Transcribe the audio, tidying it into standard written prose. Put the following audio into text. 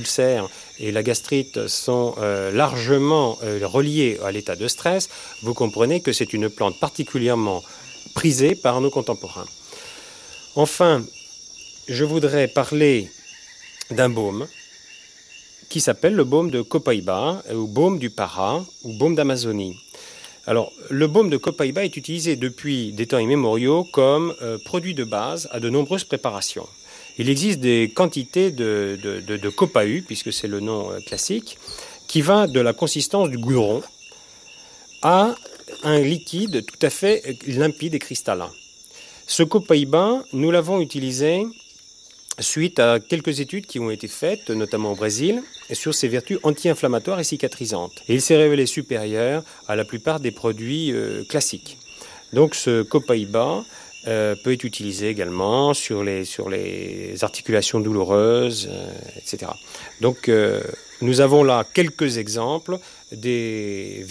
ulcères et la gastrite sont largement reliés à l'état de stress, vous comprenez que c'est une plante particulièrement prisée par nos contemporains. Enfin, je voudrais parler d'un baume qui s'appelle le baume de Copaiba, ou baume du Para, ou baume d'Amazonie. Alors, le baume de Copaiba est utilisé depuis des temps immémoriaux comme produit de base à de nombreuses préparations. Il existe des quantités de copahu, puisque c'est le nom classique, qui va de la consistance du goudron à un liquide tout à fait limpide et cristallin. Ce Copaiba, nous l'avons utilisé suite à quelques études qui ont été faites, notamment au Brésil, sur ses vertus anti-inflammatoires et cicatrisantes. Et il s'est révélé supérieur à la plupart des produits classiques. Donc ce Copaiba peut être utilisé également sur les articulations douloureuses, etc. Donc nous avons là quelques exemples des